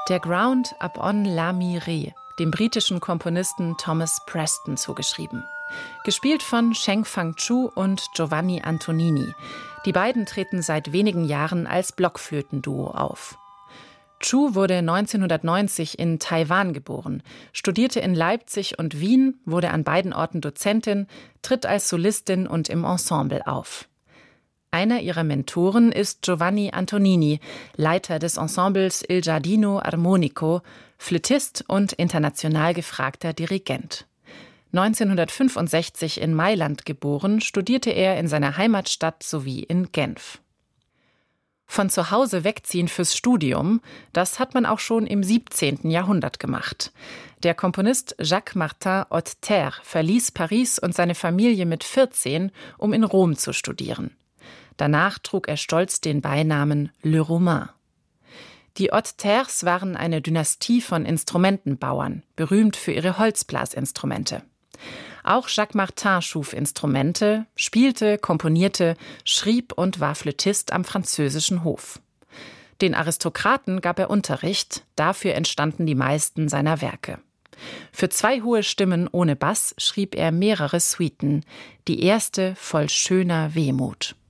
Der Ground upon la Mirée, dem britischen Komponisten Thomas Preston zugeschrieben. Gespielt von Sheng Fang-Chu und Giovanni Antonini. Die beiden treten seit wenigen Jahren als Blockflötenduo auf. Chu wurde 1990 in Taiwan geboren, studierte in Leipzig und Wien, wurde an beiden Orten Dozentin, tritt als Solistin und im Ensemble auf. Einer ihrer Mentoren ist Giovanni Antonini, Leiter des Ensembles Il Giardino Armonico, Flötist und international gefragter Dirigent. 1965 in Mailand geboren, studierte er in seiner Heimatstadt sowie in Genf. Von zu Hause wegziehen fürs Studium, das hat man auch schon im 17. Jahrhundert gemacht. Der Komponist Jacques Martin Haute-Terre verließ Paris und seine Familie mit 14, um in Rom zu studieren. Danach trug er stolz den Beinamen Le Romain. Die Haute-Terres waren eine Dynastie von Instrumentenbauern, berühmt für ihre Holzblasinstrumente. Auch Jacques Martin schuf Instrumente, spielte, komponierte, schrieb und war Flötist am französischen Hof. Den Aristokraten gab er Unterricht, dafür entstanden die meisten seiner Werke. Für 2 hohe Stimmen ohne Bass schrieb er mehrere Suiten, die erste voll schöner Wehmut.